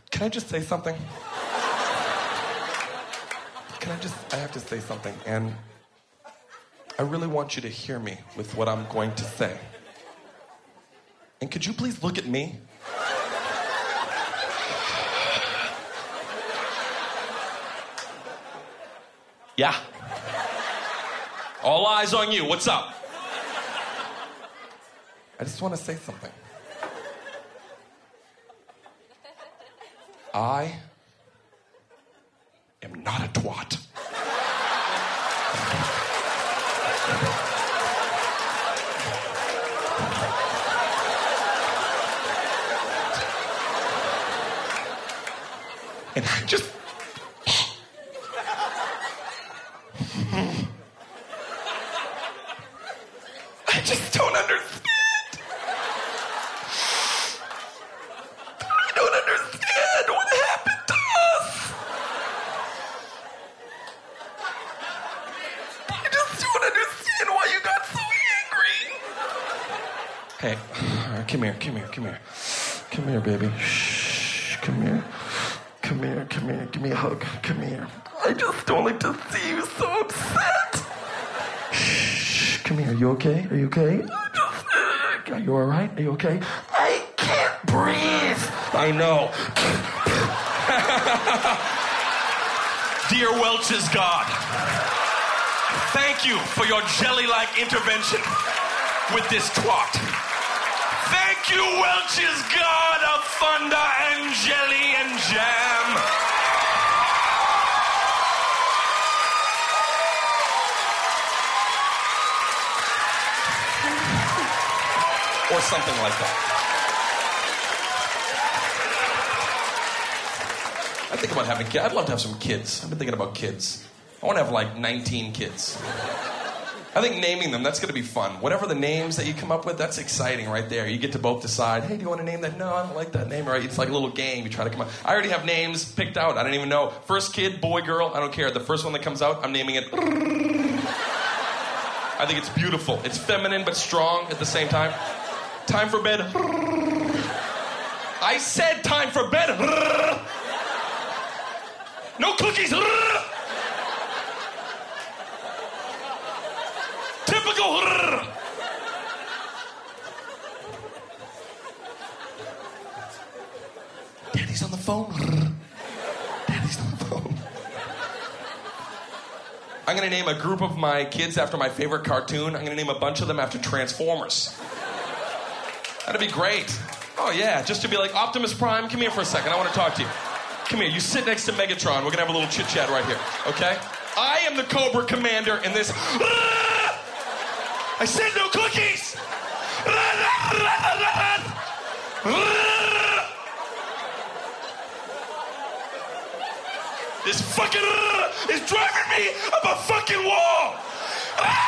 Can I just say something? I have to say something, and I really want you to hear me with what I'm going to say. And could you please look at me? Yeah. All eyes on you. What's up? I just want to say something. I am not a twat. And I just... I just don't understand. I don't understand what happened to us. I just don't understand why you got so angry. Hey, all right, come here. Come here, baby. Shh, come here. Come here. Give me a hug. Come here. I just don't like to see you so upset. Shh, come here. You okay? Are you okay? Are you all right? Are you okay? I can't breathe. I know. Dear Welch's God, thank you for your jelly-like intervention with this twat. Thank you, Welch's God of thunder and jelly and jam. Or something like that. I think about having kids. I'd love to have some kids. I've been thinking about kids. I want to have like 19 kids. I think naming them, that's going to be fun. Whatever the names that you come up with, that's exciting right there. You get to both decide, hey, do you want to name that? No, I don't like that name. Right? It's like a little game. You try to come up. I already have names picked out. I don't even know. First kid, boy, girl, I don't care. The first one that comes out, I'm naming it. I think it's beautiful. It's feminine but strong at the same time. Time for bed. I said time for bed. No cookies. Typical. Daddy's on the phone. Daddy's on the phone. I'm going to name a group of my kids after my favorite cartoon. I'm going to name a bunch of them after Transformers. That'd be great. Oh, yeah, just to be like, Optimus Prime, come here for a second. I want to talk to you. Come here, you sit next to Megatron. We're going to have a little chit-chat right here, okay? I am the Cobra Commander in this... I said no cookies! This fucking is driving me up a fucking wall!